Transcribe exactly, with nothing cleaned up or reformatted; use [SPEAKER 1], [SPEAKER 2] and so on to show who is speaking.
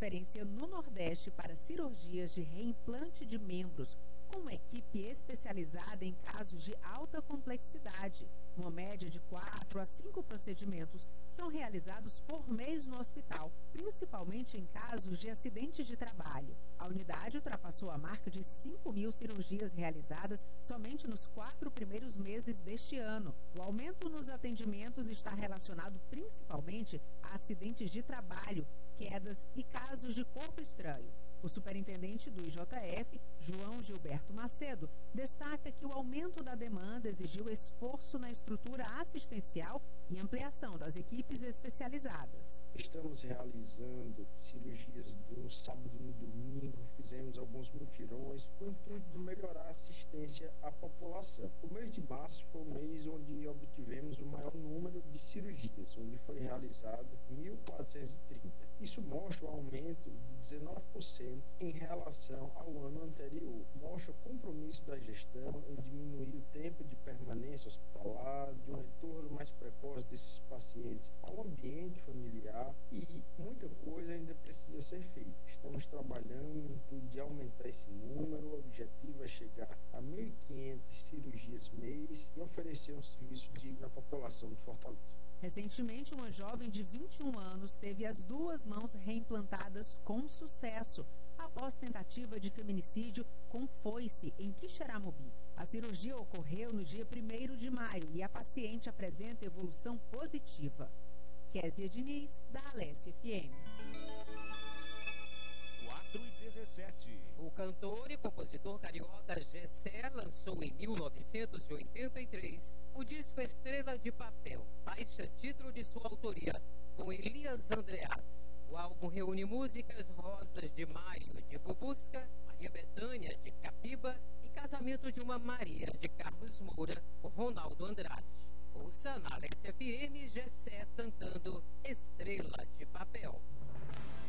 [SPEAKER 1] referência no Nordeste para cirurgias de reimplante de membros, com uma equipe especializada em casos de alta complexidade. Uma média de quatro a cinco procedimentos são realizados por mês no hospital, principalmente em casos de acidentes de trabalho. A unidade ultrapassou a marca de cinco mil cirurgias realizadas somente nos quatro primeiros meses deste ano. O aumento nos atendimentos está relacionado principalmente a acidentes de trabalho, quedas e casos de corpo estranho. O superintendente do I J F, João Gilberto Macedo, destaca que o aumento da demanda exigiu esforço na estrutura assistencial e ampliação das equipes especializadas.
[SPEAKER 2] Estamos realizando cirurgias no sábado e no domingo, fizemos alguns mutirões com o intuito de melhorar a assistência à população. O mês de março foi o mês onde obtivemos o maior número de cirurgias, onde foi realizado mil quatrocentos e trinta. Isso mostra um aumento de dezenove por cento em relação ao ano anterior. Mostra o compromisso da gestão em diminuir o tempo de permanência hospitalar, de um retorno mais precoce desses pacientes ao ambiente familiar, e muita coisa ainda precisa ser feita. Estamos trabalhando no intuito de aumentar esse número. O objetivo é chegar a mil e quinhentas cirurgias mês e oferecer um serviço digno à população de Fortaleza.
[SPEAKER 1] Recentemente, uma jovem de vinte e um anos teve as duas mãos reimplantadas com sucesso, após tentativa de feminicídio com foice em Quixeramobim. A cirurgia ocorreu no dia primeiro de maio e a paciente apresenta evolução positiva. Kézia Diniz, da Alesse F M.
[SPEAKER 3] quatro e dezessete.
[SPEAKER 4] O cantor e compositor carioca Gessé lançou em mil novecentos e oitenta e três o disco Estrela de Papel, faixa título de sua autoria, com Elias Andreato. O álbum reúne músicas Rosas de Maio, de Bubusca, Maria Bethânia, de Capiba, e Casamento de uma Maria, de Carlos Moura, com Ronaldo Andrade. Ouça na Alesse F M Gessé cantando Estrela de Papel.